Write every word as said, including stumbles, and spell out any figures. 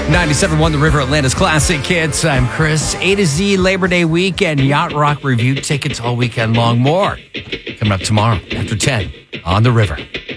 ninety-seven point one The River, Atlanta's classic hits. I'm Chris. A to Z Labor Day weekend Yacht Rock review tickets all weekend long. More coming up tomorrow after ten on The River.